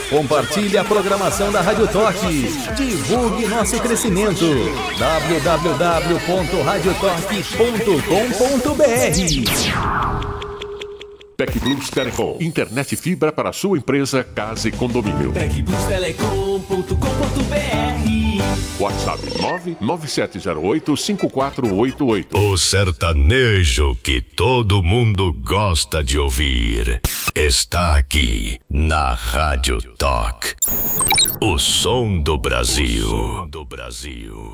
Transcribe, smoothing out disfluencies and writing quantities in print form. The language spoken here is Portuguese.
Compartilhe a programação da Rádio Toque. Divulgue nosso crescimento. www.radiotoque.com.br. Tec Plus Telecom. Internet fibra para sua empresa, casa e condomínio. tecplustelecom.com.br. WhatsApp 997085488. O sertanejo que todo mundo gosta de ouvir está aqui na Rádio Toque. O som do Brasil.